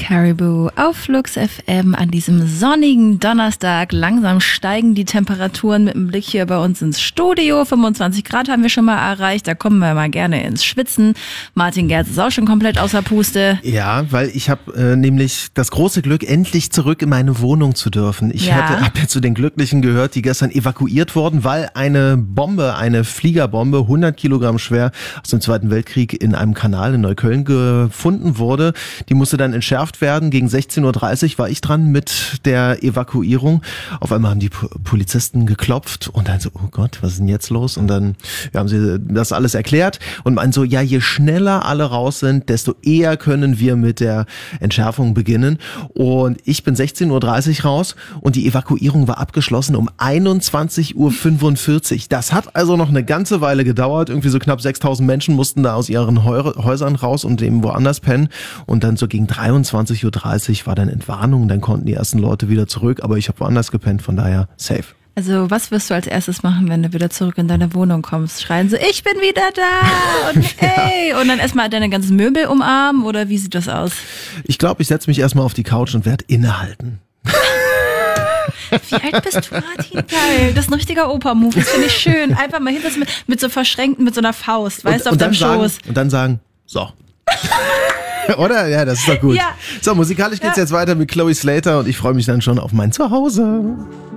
Caribou auf Flux FM an diesem sonnigen Donnerstag. Langsam steigen die Temperaturen mit dem Blick hier bei uns ins Studio. 25 Grad haben wir schon mal erreicht. Da kommen wir mal gerne ins Schwitzen. Martin Gerz ist auch schon komplett außer Puste. Ja, weil ich habe nämlich das große Glück, endlich zurück in meine Wohnung zu dürfen. Ich habe ja zu den Glücklichen gehört, die gestern evakuiert wurden, weil eine Bombe, eine Fliegerbombe, 100 Kilogramm schwer, aus dem Zweiten Weltkrieg in einem Kanal in Neukölln gefunden wurde. Die musste dann entschärft werden. Gegen 16:30 Uhr war ich dran mit der Evakuierung. Auf einmal haben die Polizisten geklopft und dann so, oh Gott, was ist denn jetzt los? Und dann haben sie das alles erklärt und meinen so, ja, je schneller alle raus sind, desto eher können wir mit der Entschärfung beginnen. Und ich bin 16:30 Uhr raus und die Evakuierung war abgeschlossen um 21:45 Uhr. Das hat also noch eine ganze Weile gedauert. Irgendwie so knapp 6.000 Menschen mussten da aus ihren Häusern raus und eben woanders pennen. Und dann so gegen 23:30 Uhr war dann Entwarnung. Dann konnten die ersten Leute wieder zurück. Aber ich habe woanders gepennt, von daher safe. Also was wirst du als erstes machen, wenn du wieder zurück in deine Wohnung kommst? Schreien so, ich bin wieder da und hey! Und dann erstmal deine ganzen Möbel umarmen oder wie sieht das aus? Ich glaube, ich setze mich erstmal auf die Couch und werde innehalten. Wie alt bist du, Martin? Geil. Das ist ein richtiger Opa-Move. Das finde ich schön. Einfach mal hinter mit so verschränkten, mit so einer Faust, weißt du, auf deinem Schoß. Und dann sagen, so. Oder? Ja, das ist doch gut. Ja. So, musikalisch geht's jetzt weiter mit Chloe Slater und ich freue mich dann schon auf mein Zuhause.